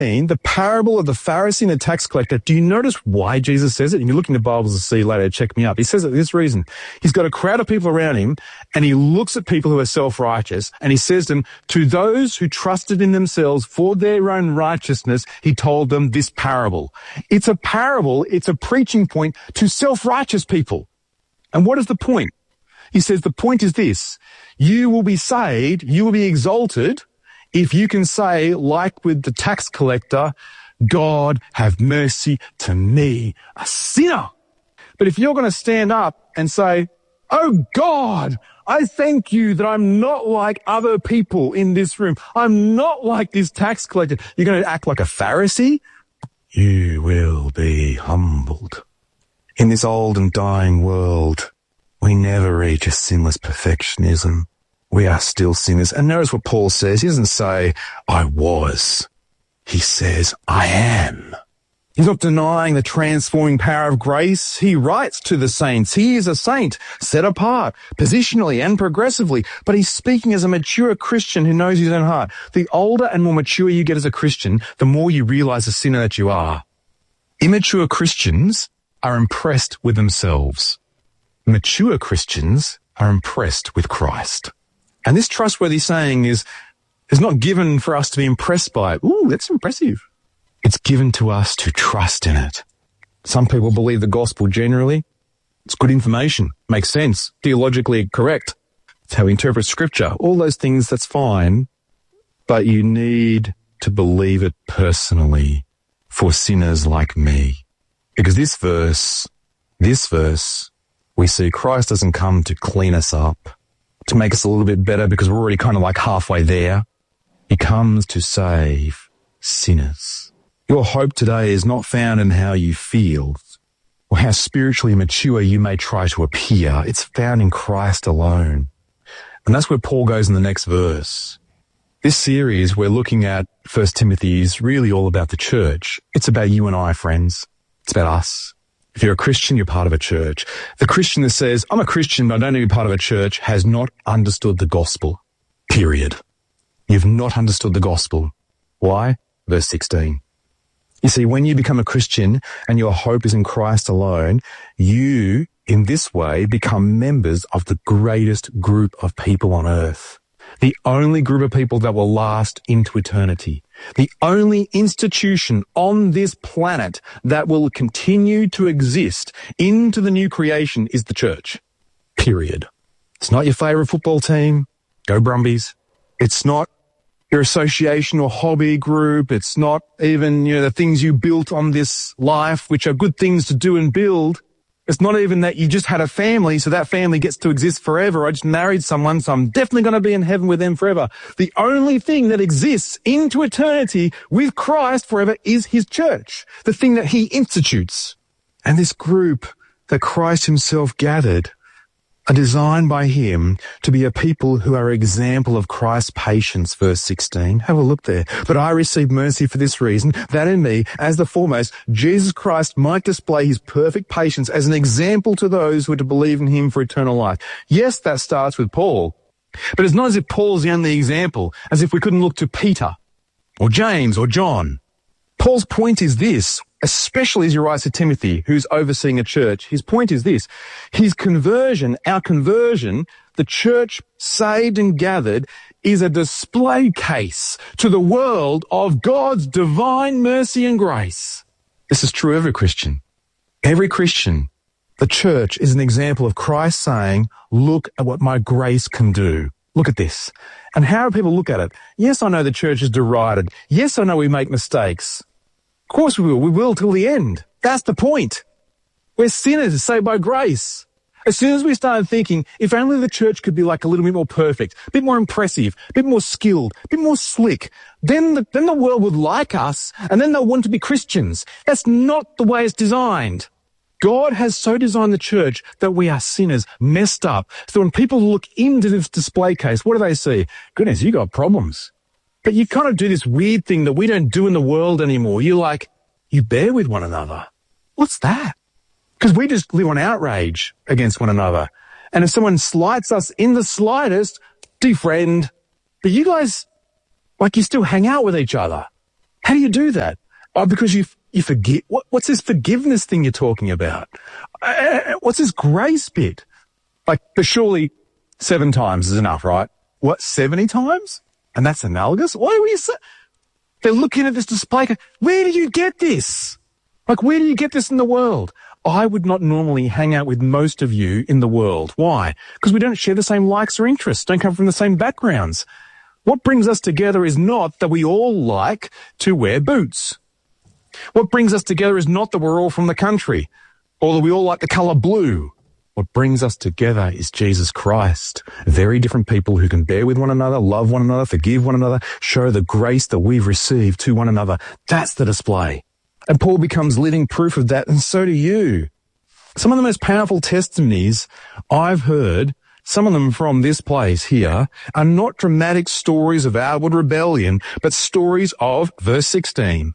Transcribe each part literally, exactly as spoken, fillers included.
the parable of the Pharisee and the tax collector, do you notice why Jesus says it? And you look in the Bibles to see later, check me up. He says it for this reason. He's got a crowd of people around him, and he looks at people who are self-righteous, and he says to them, to those who trusted in themselves for their own righteousness, he told them this parable. It's a parable, it's a preaching point to self-righteous people. And what is the point? He says the point is this: you will be saved, you will be exalted, if you can say, like with the tax collector, God, have mercy to me, a sinner. But if you're going to stand up and say, oh God, I thank you that I'm not like other people in this room. I'm not like this tax collector. You're going to act like a Pharisee? You will be humbled. In this old and dying world, we never reach a sinless perfectionism. We are still sinners. And notice what Paul says. He doesn't say, I was. He says, I am. He's not denying the transforming power of grace. He writes to the saints. He is a saint, set apart, positionally and progressively. But he's speaking as a mature Christian who knows his own heart. The older and more mature you get as a Christian, the more you realize the sinner that you are. Immature Christians are impressed with themselves. Mature Christians are impressed with Christ. And this trustworthy saying is, is not given for us to be impressed by it. Ooh, that's impressive. It's given to us to trust in it. Some people believe the gospel generally. It's good information, makes sense, theologically correct. It's how we interpret scripture. All those things, that's fine. But you need to believe it personally for sinners like me. Because this verse, this verse, we see Christ doesn't come to clean us up, to make us a little bit better because we're already kind of like halfway there. He comes to save sinners. Your hope today is not found in how you feel or how spiritually mature you may try to appear. It's found in Christ alone. And that's where Paul goes in the next verse. This series we're looking at, First Timothy, is really all about the church. It's about you and I, friends. It's about us. If you're a Christian, you're part of a church. The Christian that says, I'm a Christian, but I don't need to be part of a church, has not understood the gospel. Period. You've not understood the gospel. Why? Verse sixteen. You see, when you become a Christian and your hope is in Christ alone, you, in this way, become members of the greatest group of people on earth. The only group of people that will last into eternity. The only institution on this planet that will continue to exist into the new creation is the church. Period. It's not your favourite football team. Go Brumbies. It's not your association or hobby group. It's not even, you know, the things you built on this life, which are good things to do and build. It's not even that you just had a family, so that family gets to exist forever. I just married someone, so I'm definitely going to be in heaven with them forever. The only thing that exists into eternity with Christ forever is his church, the thing that he institutes. And this group that Christ himself gathered are designed by him to be a people who are an example of Christ's patience, verse sixteen. Have a look there. But I received mercy for this reason, that in me, as the foremost, Jesus Christ might display his perfect patience as an example to those who are to believe in him for eternal life. Yes, that starts with Paul, but it's not as if Paul's the only example, as if we couldn't look to Peter or James or John. Paul's point is this, especially as he writes to Timothy, who's overseeing a church. His point is this: his conversion, our conversion, the church saved and gathered, is a display case to the world of God's divine mercy and grace. This is true of every Christian. Every Christian, the church is an example of Christ saying, look at what my grace can do. Look at this. And how do people look at it? Yes, I know the church is derided. Yes, I know we make mistakes. Of course we will. We will till the end. That's the point. We're sinners saved by grace. As soon as we started thinking, if only the church could be like a little bit more perfect, a bit more impressive, a bit more skilled, a bit more slick, then the, then the world would like us, and then they'll want to be Christians. That's not the way it's designed. God has so designed the church that we are sinners, messed up. So when people look into this display case, what do they see? Goodness, you got problems. But you kind of do this weird thing that we don't do in the world anymore. You're like, you bear with one another. What's that? Because we just live on outrage against one another. And if someone slights us in the slightest, defriend. But you guys, like, you still hang out with each other. How do you do that? Oh, because you you forget. What, what's this forgiveness thing you're talking about? Uh, what's this grace bit? Like, but surely seven times is enough, right? What, seventy times? And that's analogous? Why do you say? They're looking at this display. Where did you get this? Like, where do you get this in the world? I would not normally hang out with most of you in the world. Why? Because we don't share the same likes or interests, don't come from the same backgrounds. What brings us together is not that we all like to wear boots. What brings us together is not that we're all from the country, or that we all like the colour blue. What brings us together is Jesus Christ. Very different people who can bear with one another, love one another, forgive one another, show the grace that we've received to one another. That's the display. And Paul becomes living proof of that, and so do you. Some of the most powerful testimonies I've heard, some of them from this place here, are not dramatic stories of outward rebellion, but stories of, verse sixteen,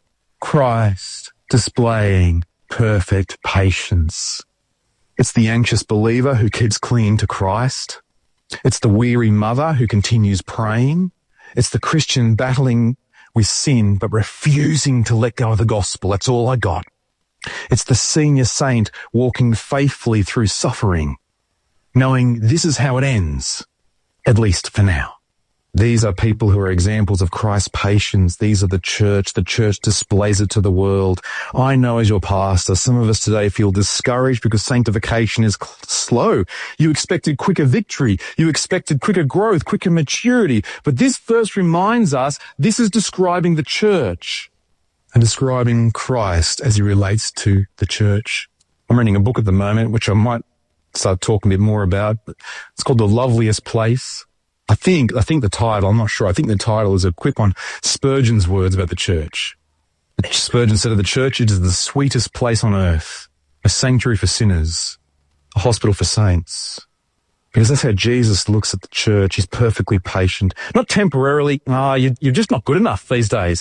Christ displaying perfect patience. It's the anxious believer who keeps clinging to Christ. It's the weary mother who continues praying. It's the Christian battling with sin but refusing to let go of the gospel. That's all I got. It's the senior saint walking faithfully through suffering, knowing this is how it ends, at least for now. These are people who are examples of Christ's patience. These are the church. The church displays it to the world. I know as your pastor, some of us today feel discouraged because sanctification is slow. You expected quicker victory. You expected quicker growth, quicker maturity. But this verse reminds us this is describing the church and describing Christ as he relates to the church. I'm reading a book at the moment, which I might start talking a bit more about. It's called The Loveliest Place. I think, I think the title, I'm not sure, I think the title is a quick one, Spurgeon's words about the church. Spurgeon said of the church, it is the sweetest place on earth, a sanctuary for sinners, a hospital for saints. Because that's how Jesus looks at the church. He's perfectly patient. Not temporarily, ah, oh, you, you're just not good enough these days.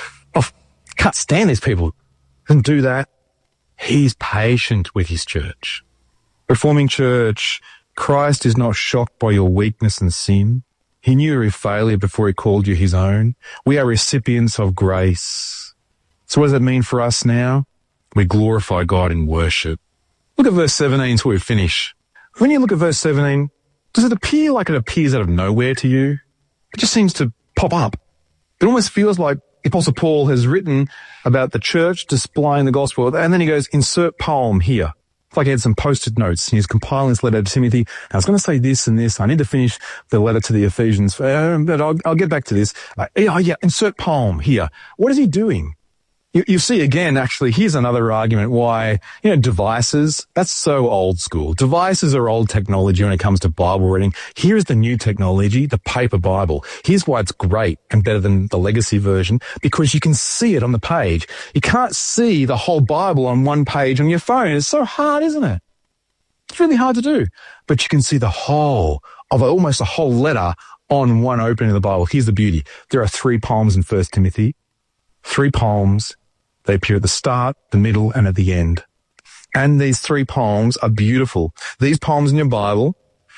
I can't stand these people. Doesn't do that. He's patient with his church. Reforming church, Christ is not shocked by your weakness and sin. He knew your failure before he called you his own. We are recipients of grace. So what does that mean for us now? We glorify God in worship. Look at verse seventeen until we finish. When you look at verse seventeen, does it appear like it appears out of nowhere to you? It just seems to pop up. It almost feels like the Apostle Paul has written about the church displaying the gospel, and then he goes, insert poem here. It's like he had some post-it notes. He's compiling this letter to Timothy. I was going to say this and this. I need to finish the letter to the Ephesians, uh, but I'll, I'll get back to this. Uh, oh, yeah, insert poem here. What is he doing? You, you see, again, actually, here's another argument why, you know, devices, that's so old school. Devices are old technology when it comes to Bible reading. Here's the new technology, the paper Bible. Here's why it's great and better than the legacy version, because you can see it on the page. You can't see the whole Bible on one page on your phone. It's so hard, isn't it? It's really hard to do. But you can see the whole of almost a whole letter on one opening of the Bible. Here's the beauty. There are three poems in First Timothy. Three poems. They appear at the start, the middle, and at the end. And these three poems are beautiful. These poems in your Bible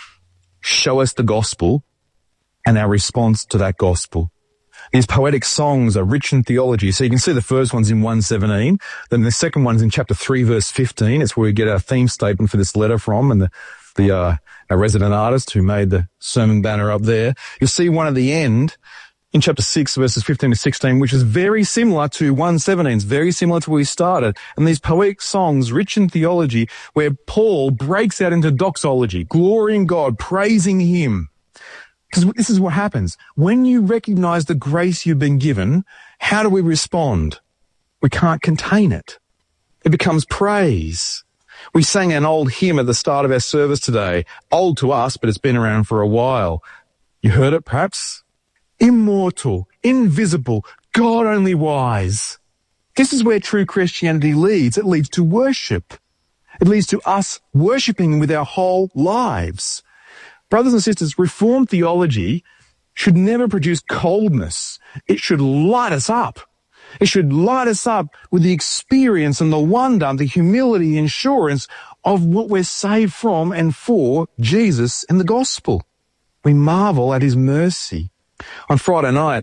show us the gospel and our response to that gospel. These poetic songs are rich in theology. So you can see the first one's in one seventeen. Then the second one's in chapter three, verse fifteen. It's where we get our theme statement for this letter from, and the, the uh, our resident artist who made the sermon banner up there. You'll see one at the end in chapter six, verses fifteen to sixteen, which is very similar to one seventeen. It's very similar to where we started. And these poetic songs, rich in theology, where Paul breaks out into doxology, glorying God, praising him. Because this is what happens. When you recognize the grace you've been given, how do we respond? We can't contain it. It becomes praise. We sang an old hymn at the start of our service today. Old to us, but it's been around for a while. You heard it perhaps? Immortal, invisible, God only wise. This is where true Christianity leads. It leads to worship. It leads to us worshipping with our whole lives. Brothers and sisters, Reformed theology should never produce coldness. It should light us up. It should light us up with the experience and the wonder, the humility, the assurance of what we're saved from and for Jesus and the gospel. We marvel at his mercy. On Friday night,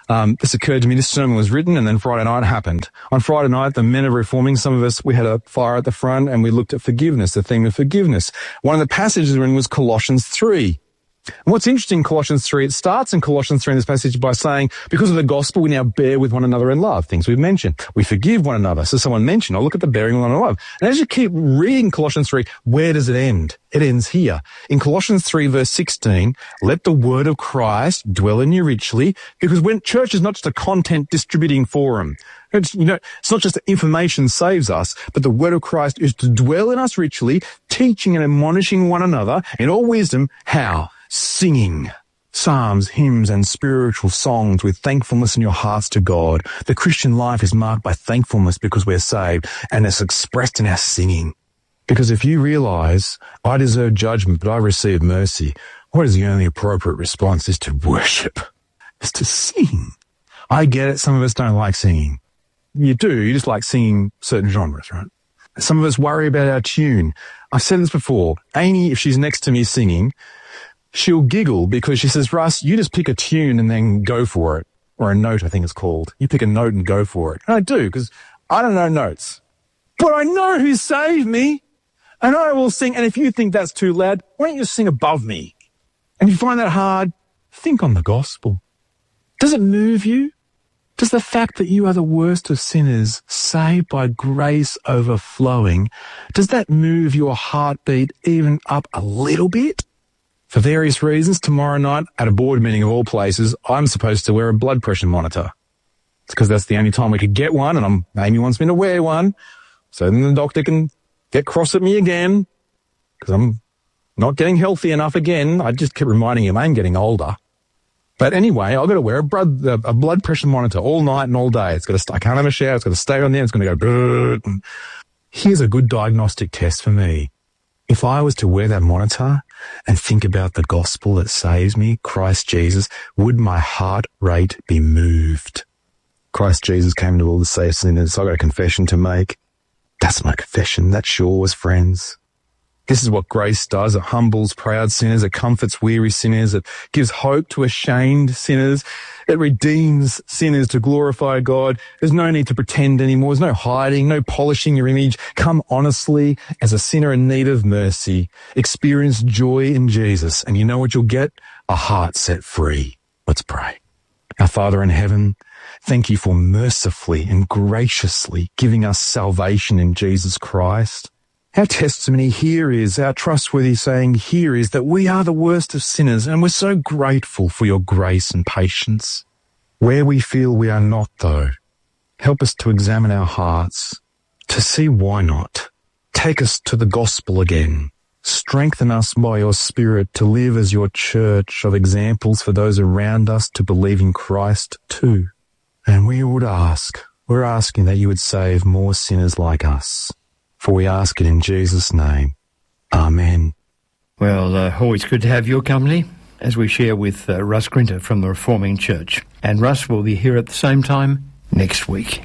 Um, this occurred to me. This sermon was written, and then Friday night happened. On Friday night, the men of reforming, some of us, we had a fire at the front, and we looked at forgiveness, the theme of forgiveness. One of the passages we're in was Colossians three. And what's interesting in Colossians three, it starts in Colossians three in this passage by saying, because of the gospel, we now bear with one another in love. Things we've mentioned. We forgive one another. So someone mentioned, oh, look at the bearing with one another in love. And as you keep reading Colossians three, where does it end? It ends here. In Colossians three verse sixteen, let the word of Christ dwell in you richly, because when church is not just a content distributing forum. It's, you know, it's not just that information saves us, but the word of Christ is to dwell in us richly, teaching and admonishing one another in all wisdom. How? Singing psalms, hymns, and spiritual songs with thankfulness in your hearts to God. The Christian life is marked by thankfulness because we're saved, and it's expressed in our singing. Because if you realize, I deserve judgment, but I receive mercy, what is the only appropriate response is to worship, is to sing. I get it, some of us don't like singing. You do, you just like singing certain genres, right? Some of us worry about our tune. I've said this before. Amy, if she's next to me singing, she'll giggle because she says, Russ, you just pick a tune and then go for it. Or a note, I think it's called. You pick a note and go for it. And I do, because I don't know notes. But I know who saved me. And I will sing. And if you think that's too loud, why don't you sing above me? And if you find that hard, think on the gospel. Does it move you? Does the fact that you are the worst of sinners, saved by grace overflowing, does that move your heartbeat even up a little bit? For various reasons, tomorrow night at a board meeting of all places, I'm supposed to wear a blood pressure monitor. It's because that's the only time we could get one, and I'm, Amy wants me to wear one, so then the doctor can get cross at me again, because I'm not getting healthy enough again. I just keep reminding him I'm getting older. But anyway, I've got to wear a blood, a blood pressure monitor all night and all day. It's got to, I can't have a shower. It's got to stay on there. It's going to go. And here's a good diagnostic test for me. If I was to wear that monitor and think about the gospel that saves me, Christ Jesus, would my heart rate be moved? Christ Jesus came to all the save sinners. So I've got a confession to make. That's my confession. That's yours, friends. This is what grace does. It humbles proud sinners. It comforts weary sinners. It gives hope to ashamed sinners. It redeems sinners to glorify God. There's no need to pretend anymore. There's no hiding, no polishing your image. Come honestly as a sinner in need of mercy. Experience joy in Jesus. And you know what you'll get? A heart set free. Let's pray. Our Father in heaven, thank you for mercifully and graciously giving us salvation in Jesus Christ. Our testimony here is, our trustworthy saying here is that we are the worst of sinners, and we're so grateful for your grace and patience. Where we feel we are not, though, help us to examine our hearts, to see why not. Take us to the gospel again. Strengthen us by your Spirit to live as your church of examples for those around us to believe in Christ too. And we would ask, we're asking that you would save more sinners like us. For we ask it in Jesus' name. Amen. Well, uh, always good to have your company as we share with uh, Russ Grinter from the Reforming Church. And Russ will be here at the same time next week.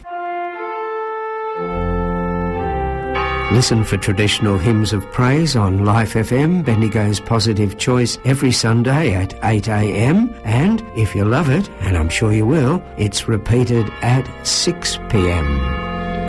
Listen for traditional hymns of praise on Life F M, Bendigo's Positive Choice, every Sunday at eight a m. And if you love it, and I'm sure you will, it's repeated at six p m.